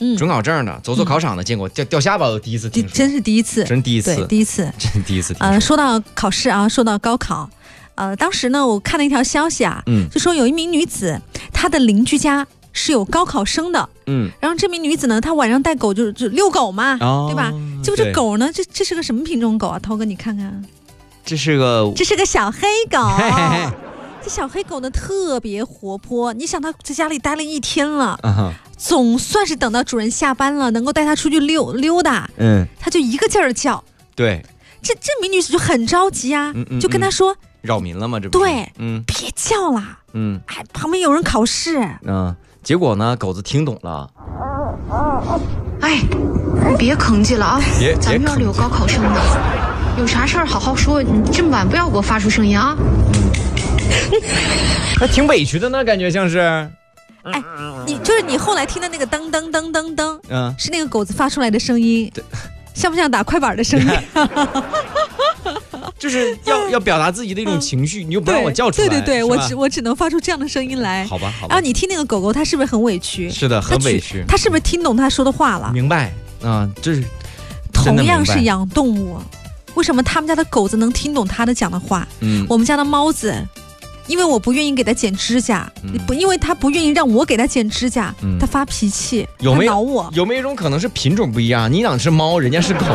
准考证的，走考场的见过，掉下巴都第一次听说， 真是第一次， 真第一次， 对，第一次， 真第一次听说。 说到考试啊，说到高考，当时呢，我看了一条消息啊，就说有一名女子，她的邻居家是有高考生的，然后这名女子呢，她晚上带狗就遛狗嘛，对吧？结果这狗呢，这是个什么品种狗啊？涛哥，你看看，这是个小黑狗。这小黑狗呢特别活泼，你想它在家里待了一天了，总算是等到主人下班了，能够带它出去溜达，它就一个劲儿叫。对，这名女子就很着急啊，就跟他说扰民了吗？这不对，别叫了，旁边有人考试。 结果呢，狗子听懂了。 哎，你别吭叽了啊！咱们院里有高考生的，有啥事儿好好说，你这么晚不要给我发出声音啊！ 还挺委屈的呢，感觉像是。 哎，你后来听的那个噔噔噔噔噔，是那个狗子发出来的声音，像不像打快板的声音？ 就是要表达自己的一种情绪，你又不让我叫出来。 对，我只能发出这样的声音来。 好吧。 然后你听那个狗狗，它是不是很委屈？ 是的，很委屈。 它是不是听懂他说的话了？ 明白啊，这是同样是养动物，为什么他们家的狗子能听懂他的讲的话？我们家的猫子，因为我不愿意给它剪指甲，因为它不愿意让我给它剪指甲，它发脾气，它挠我。 有没有一种可能是品种不一样？你养的是猫，人家是狗。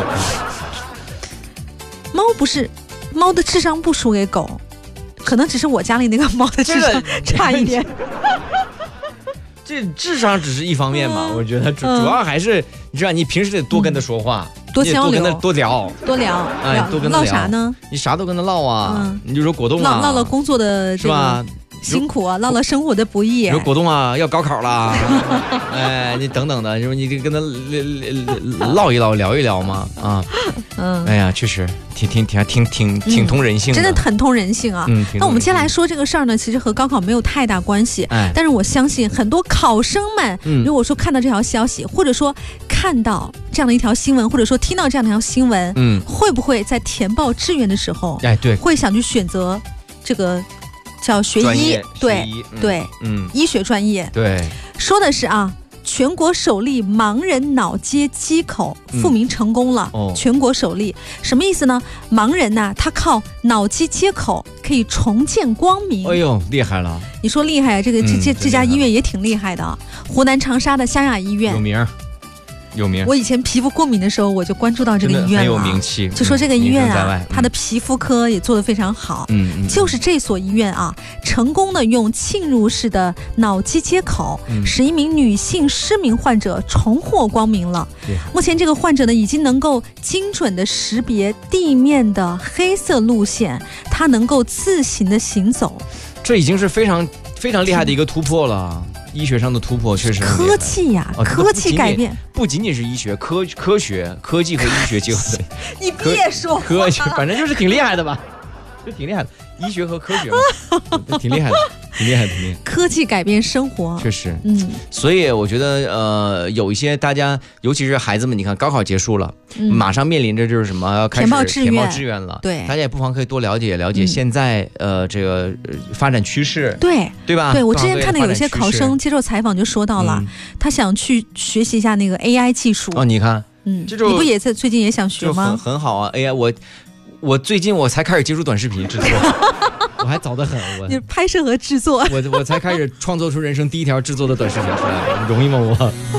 猫的智商不输给狗，可能只是我家里那个猫的智商差一点。 这智商只是一方面嘛，我觉得主要还是你知道，你平时得多跟他说话， 多交流， 多聊， 哎， 多跟他聊。 唠啥呢？ 你啥都跟他唠啊，你就说果冻啊， 唠了工作的是吧？ 辛苦啊，唠了生活的不易。 你说果冻啊，要高考啦，哎，你等等的，你说你跟他唠一唠，聊一聊嘛，哎呀，确实挺通人性的， 真的很通人性啊。那我们接下来说这个事儿呢，其实和高考没有太大关系，但是我相信很多考生们，如果说看到这条消息，或者说看到这样的一条新闻，或者说听到这样的一条新闻，会不会在填报志愿的时候， 对， 会想去选择这个叫学医？对，医学专业。对，说的是啊，全国首例盲人脑接机口复明成功了。全国首例什么意思呢？盲人呢，他靠脑机接口可以重见光明。 哎呦，厉害了！ 你说厉害，这家医院也挺厉害的，湖南长沙的湘雅医院有名。我以前皮肤过敏的时候，我就关注到这个医院了，很有名气。就说这个医院啊，它的皮肤科也做得非常好。就是这所医院啊，成功的用浸入式的脑机接口，使一名女性失明患者重获光明了。目前这个患者呢，已经能够精准的识别地面的黑色路线，他能够自行的行走。 这已经是非常非常厉害的一个突破了。医学上的突破确实很科技呀，科技改变不仅仅是医学，科学、科技和医学结合的。 你别说科学，反正就是挺厉害的吧，就挺厉害的，医学和科学嘛，挺厉害的。 科技改变生活， 确实，所以我觉得有一些大家，尤其是孩子们，你看高考结束了，马上面临着就是什么要开始填报志愿了， 对， 大家也不妨可以多了解现在这个发展趋势，对吧？ 对，我之前看到有一些考生接受采访就说到了，他想去学习一下那个 AI 技术。 你看， 你不也最近也想学吗？ 很好啊 ，AI 我最近我才开始接触短视频制作。我还早得很， 你拍摄和制作， 我才开始创作出人生第一条制作的短视频出来，容易吗我？